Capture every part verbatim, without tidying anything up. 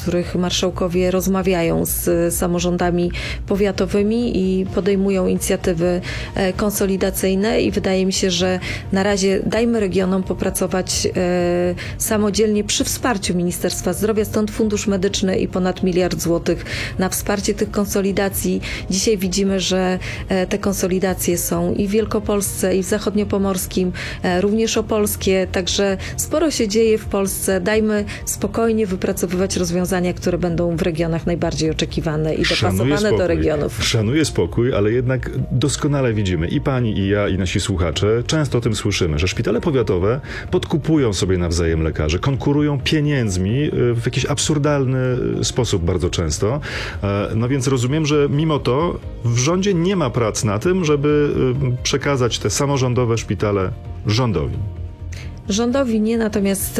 których marszałkowie rozmawiają z samorządami powiatowymi i podejmują inicjatywy konsolidacyjne i wydaje mi się, że na razie dajmy regionom popracować samodzielnie przy wsparciu Ministerstwa Zdrowia, stąd Fundusz Medyczny i ponad miliard złotych na wsparcie tych konsolidacji. Dzisiaj widzimy, że te konsolidacje są i w Wielkopolsce, i w Zachodniopomorskim, również opolskie, także sporo się dzieje w Polsce. Dajmy spokojnie wypracowywać rozwiązania, które będą w regionach najbardziej oczekiwane i dopasowane do regionów. Szanuję spokój, ale jednak doskonale widzimy, i pani, i ja, i nasi słuchacze, często o tym słyszymy, że szpitale powiatowe podkupują sobie nawzajem lekarzy, konkurują pieniędzmi w jakiś absurdalny sposób bardzo często. No więc rozumiem, że mimo to w rządzie nie ma prac na tym, żeby przekazać te samorządowe szpitale rządowi. Rządowi nie, natomiast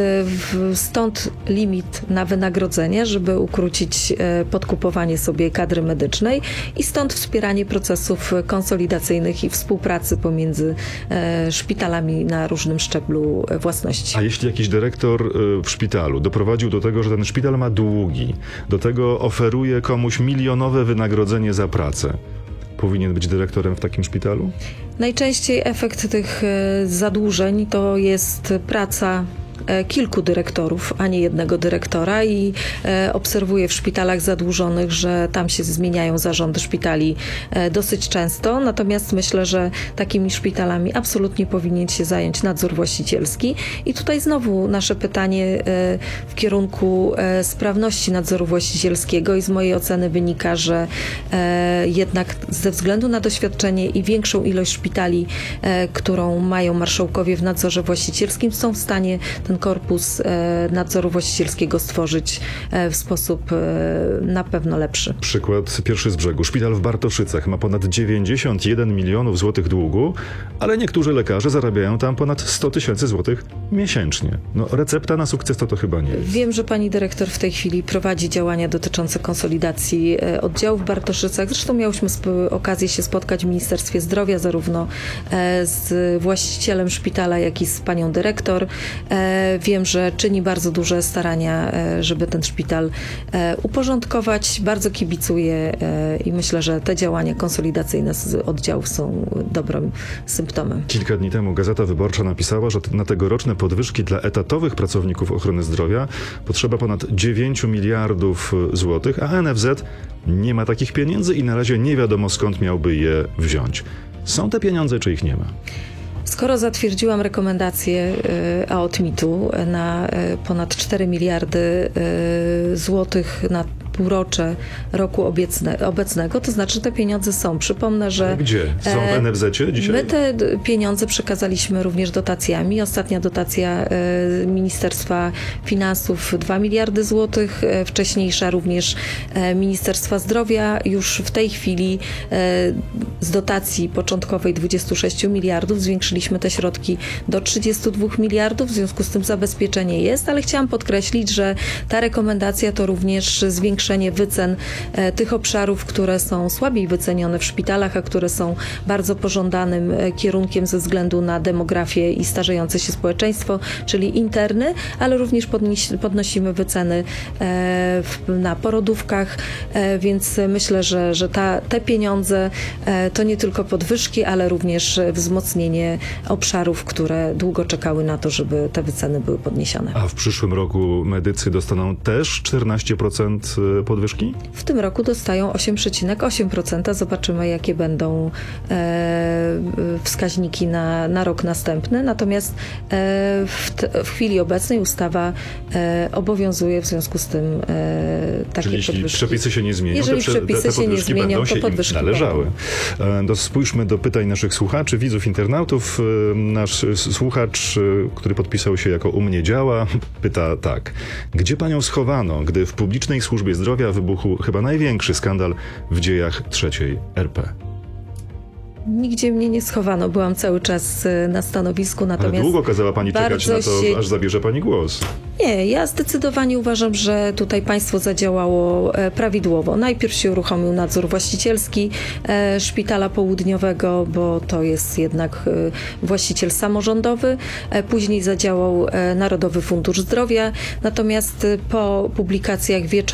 stąd limit na wynagrodzenia, żeby ukrócić podkupowanie sobie kadry medycznej i stąd wspieranie procesów konsolidacyjnych i współpracy pomiędzy szpitalami na różnym szczeblu własności. A jeśli jakiś dyrektor w szpitalu doprowadził do tego, że ten szpital ma długi, do tego oferuje komuś milionowe wynagrodzenie za pracę, powinien być dyrektorem w takim szpitalu? Najczęściej efekt tych zadłużeń to jest praca kilku dyrektorów, a nie jednego dyrektora i e, obserwuję w szpitalach zadłużonych, że tam się zmieniają zarządy szpitali e, dosyć często, natomiast myślę, że takimi szpitalami absolutnie powinien się zająć nadzór właścicielski i tutaj znowu nasze pytanie e, w kierunku e, sprawności nadzoru właścicielskiego i z mojej oceny wynika, że e, jednak ze względu na doświadczenie i większą ilość szpitali, e, którą mają marszałkowie w nadzorze właścicielskim, są w stanie ten korpus nadzoru właścicielskiego stworzyć w sposób na pewno lepszy. Przykład pierwszy z brzegu. Szpital w Bartoszycach ma ponad dziewięćdziesiąt jeden milionów złotych długu, ale niektórzy lekarze zarabiają tam ponad sto tysięcy złotych miesięcznie. No, recepta na sukces to to chyba nie jest. Wiem, że pani dyrektor w tej chwili prowadzi działania dotyczące konsolidacji oddziałów w Bartoszycach. Zresztą miałyśmy okazję się spotkać w Ministerstwie Zdrowia, zarówno z właścicielem szpitala, jak i z panią dyrektor. Wiem, że czyni bardzo duże starania, żeby ten szpital uporządkować. Bardzo kibicuję i myślę, że te działania konsolidacyjne z oddziałów są dobrym symptomem. Kilka dni temu Gazeta Wyborcza napisała, że na tegoroczne podwyżki dla etatowych pracowników ochrony zdrowia potrzeba ponad dziewięć miliardów złotych, a N F Z nie ma takich pieniędzy i na razie nie wiadomo, skąd miałby je wziąć. Są te pieniądze, czy ich nie ma? Skoro zatwierdziłam rekomendację A O T M I T-u na ponad cztery miliardy złotych na półrocze roku obecne, obecnego, to znaczy, że te pieniądze są. Przypomnę, że... A gdzie? Są w N F Z-cie dzisiaj? My te pieniądze przekazaliśmy również dotacjami. Ostatnia dotacja Ministerstwa Finansów dwa miliardy złotych, wcześniejsza również Ministerstwa Zdrowia. Już w tej chwili z dotacji początkowej dwudziestu sześciu miliardów zwiększyliśmy te środki do trzydziestu dwóch miliardów, w związku z tym zabezpieczenie jest, ale chciałam podkreślić, że ta rekomendacja to również zwiększenie wycen e, tych obszarów, które są słabiej wycenione w szpitalach, a które są bardzo pożądanym e, kierunkiem ze względu na demografię i starzejące się społeczeństwo, czyli interny, ale również podnieś, podnosimy wyceny e, w, na porodówkach, e, więc myślę, że, że ta, te pieniądze e, to nie tylko podwyżki, ale również wzmocnienie obszarów, które długo czekały na to, żeby te wyceny były podniesione. A w przyszłym roku medycy dostaną też czternaście procent podwyżki? W tym roku dostają osiem przecinek osiem procent. Zobaczymy, jakie będą e, wskaźniki na, na rok następny. Natomiast e, w, t, w chwili obecnej ustawa e, obowiązuje, w związku z tym e, takie Czyli jeśli podwyżki. przepisy się nie zmienią, Jeżeli to przepisy te, te się nie zmienią, to podwyżki należały. No, spójrzmy do pytań naszych słuchaczy, widzów, internautów. Nasz słuchacz, który podpisał się jako U mnie działa, pyta tak. Gdzie panią schowano, gdy w publicznej służbie zdrowia wybuchł chyba największy skandal w dziejach trzeciej R P? Nigdzie mnie nie schowano, byłam cały czas na stanowisku, natomiast... Ale długo kazała pani czekać na to, się... aż zabierze pani głos. Nie, ja zdecydowanie uważam, że tutaj państwo zadziałało prawidłowo. Najpierw się uruchomił nadzór właścicielski Szpitala Południowego, bo to jest jednak właściciel samorządowy. Później zadziałał Narodowy Fundusz Zdrowia, natomiast po publikacjach wieczornych